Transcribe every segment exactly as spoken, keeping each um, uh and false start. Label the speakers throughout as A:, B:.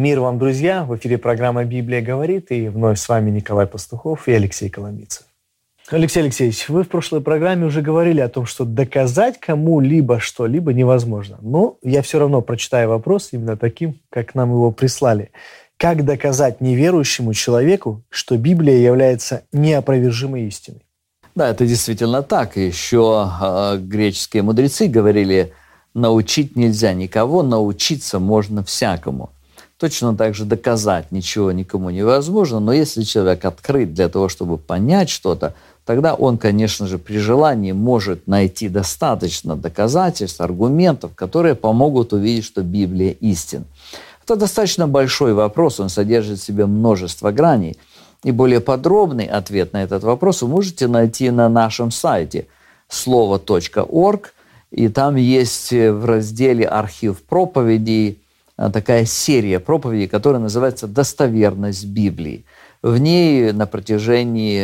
A: Мир вам, друзья! В эфире программа «Библия говорит», и вновь с вами Николай Пастухов и Алексей Коломийцев. Алексей Алексеевич, вы в прошлой программе уже говорили о том, что доказать кому-либо что-либо невозможно. Но я все равно прочитаю вопрос именно таким, как нам его прислали. Как доказать неверующему человеку, что Библия является неопровержимой истиной?
B: Да, это действительно так. Еще э, греческие мудрецы говорили: научить нельзя никого, научиться можно всякому. Точно так же доказать ничего никому невозможно, но если человек открыт для того, чтобы понять что-то, тогда он, конечно же, при желании может найти достаточно доказательств, аргументов, которые помогут увидеть, что Библия истина. Это достаточно большой вопрос, он содержит в себе множество граней. И более подробный ответ на этот вопрос вы можете найти на нашем сайте слово точка орг, и там есть в разделе «Архив проповедей» такая серия проповедей, которая называется «Достоверность Библии». В ней на протяжении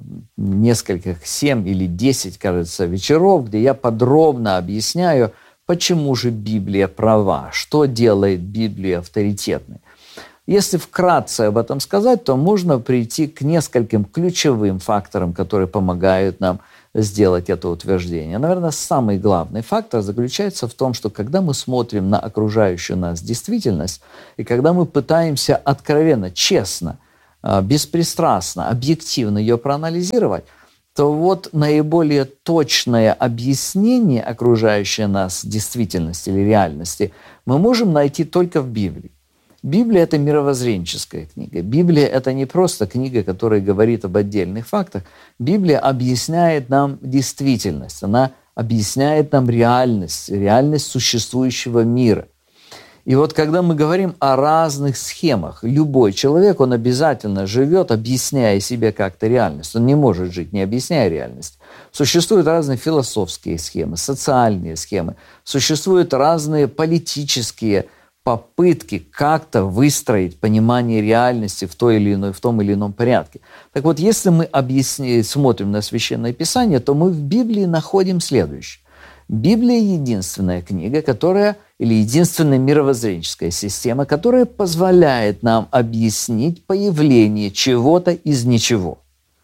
B: нескольких, семь или десять, кажется, вечеров, где я подробно объясняю, почему же Библия права, что делает Библию авторитетной. Если вкратце об этом сказать, то можно прийти к нескольким ключевым факторам, которые помогают нам сделать это утверждение. Наверное, самый главный фактор заключается в том, что когда мы смотрим на окружающую нас действительность, и когда мы пытаемся откровенно, честно, беспристрастно, объективно ее проанализировать, то вот наиболее точное объяснение окружающей нас действительности или реальности мы можем найти только в Библии. Библия – это мировоззренческая книга. Библия – это не просто книга, которая говорит об отдельных фактах. Библия объясняет нам действительность, она объясняет нам реальность, реальность существующего мира. И вот когда мы говорим о разных схемах, любой человек, он обязательно живет, объясняя себе как-то реальность. Он не может жить, не объясняя реальность. Существуют разные философские схемы, социальные схемы, существуют разные политические попытки как-то выстроить понимание реальности в той или иной, в том или ином порядке. Так вот, если мы объясни, смотрим на Священное Писание, то мы в Библии находим следующее. Библия – единственная книга, которая, или единственная мировоззренческая система, которая позволяет нам объяснить появление чего-то из ничего.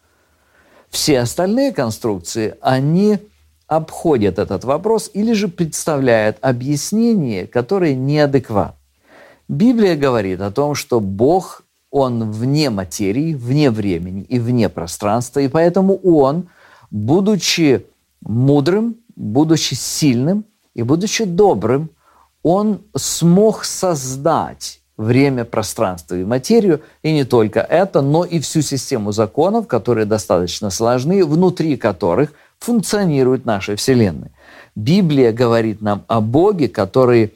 B: Все остальные конструкции, они обходят этот вопрос или же представляют объяснение, которое неадекватно. Библия говорит о том, что Бог, Он вне материи, вне времени и вне пространства, и поэтому Он, будучи мудрым, будучи сильным и будучи добрым, Он смог создать время, пространство и материю, и не только это, но и всю систему законов, которые достаточно сложны, внутри которых функционирует наша Вселенная. Библия говорит нам о Боге, который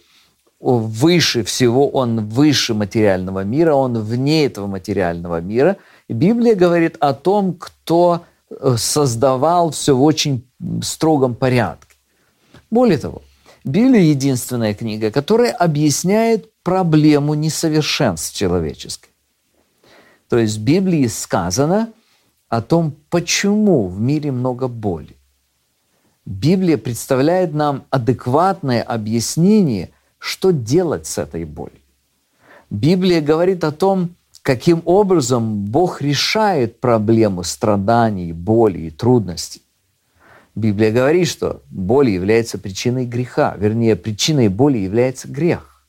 B: выше всего, Он выше материального мира, Он вне этого материального мира. И Библия говорит о том, кто создавал все в очень строгом порядке. Более того, Библия – единственная книга, которая объясняет проблему несовершенств человеческих. То есть в Библии сказано о том, почему в мире много боли. Библия представляет нам адекватное объяснение, что делать с этой болью. Библия говорит о том, каким образом Бог решает проблему страданий, боли и трудностей. Библия говорит, что боль является причиной греха, вернее, причиной боли является грех.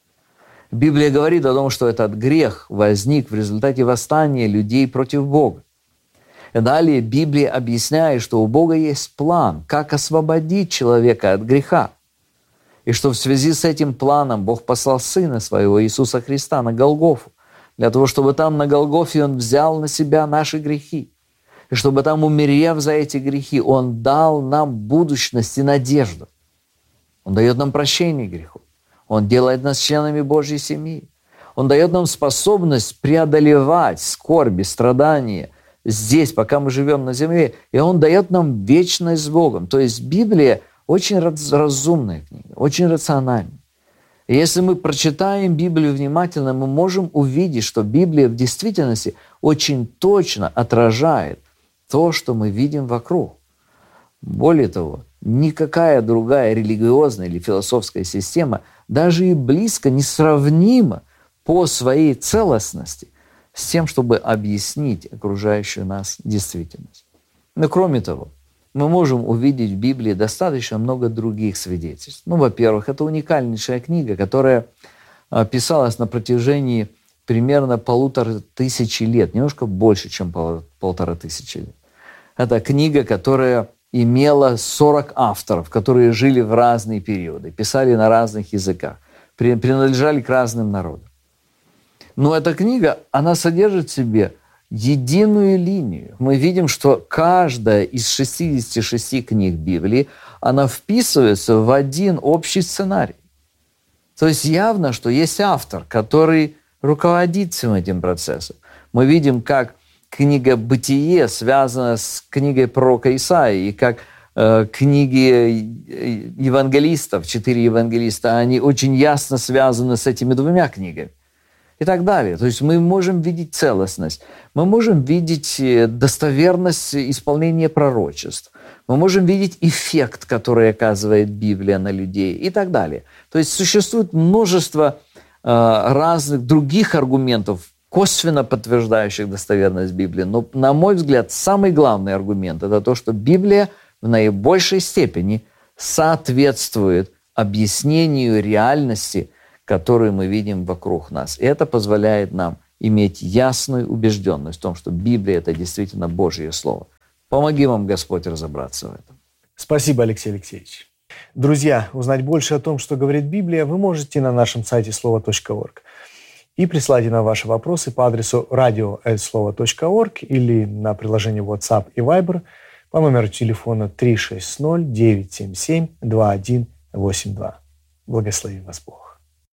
B: Библия говорит о том, что этот грех возник в результате восстания людей против Бога. И далее Библия объясняет, что у Бога есть план, как освободить человека от греха. И что в связи с этим планом Бог послал Сына Своего, Иисуса Христа, на Голгофу, для того, чтобы там на Голгофе Он взял на себя наши грехи. И чтобы там, умерев за эти грехи, Он дал нам будущность и надежду. Он дает нам прощение грехов. Он делает нас членами Божьей семьи. Он дает нам способность преодолевать скорби, страдания здесь, пока мы живем на земле. И Он дает нам вечность с Богом. То есть Библия очень разумная книга, очень рациональная. И если мы прочитаем Библию внимательно, мы можем увидеть, что Библия в действительности очень точно отражает то, что мы видим вокруг. Более того, никакая другая религиозная или философская система даже и близко не сравнима по своей целостности с тем, чтобы объяснить окружающую нас действительность. Но кроме того, мы можем увидеть в Библии достаточно много других свидетельств. Ну, во-первых, это уникальнейшая книга, которая писалась на протяжении примерно полутора тысячи лет, немножко больше, чем пол, полтора тысячи лет. Это книга, которая имела сорок авторов, которые жили в разные периоды, писали на разных языках, принадлежали к разным народам. Но эта книга, она содержит в себе единую линию. Мы видим, что каждая из шестидесяти шести книг Библии, она вписывается в один общий сценарий. То есть явно, что есть автор, который руководит всем этим процессом. Мы видим, как книга «Бытие» связана с книгой пророка Исаии, и как э, книги евангелистов, четыре евангелиста, они очень ясно связаны с этими двумя книгами. И так далее. То есть мы можем видеть целостность, мы можем видеть достоверность исполнения пророчеств, мы можем видеть эффект, который оказывает Библия на людей и так далее. То есть существует множество э, разных других аргументов, косвенно подтверждающих достоверность Библии. Но, на мой взгляд, самый главный аргумент – это то, что Библия в наибольшей степени соответствует объяснению реальности, которую мы видим вокруг нас. И это позволяет нам иметь ясную убежденность в том, что Библия – это действительно Божье Слово. Помоги вам, Господь, разобраться в этом.
A: Спасибо, Алексей Алексеевич. Друзья, узнать больше о том, что говорит Библия, вы можете на нашем сайте слово точка орг. И присылайте нам ваши вопросы по адресу радио эт слово точка орг или на приложение WhatsApp и Viber по номеру телефона три шесть ноль девять семь семь два один восемь два. Благослови вас Бог.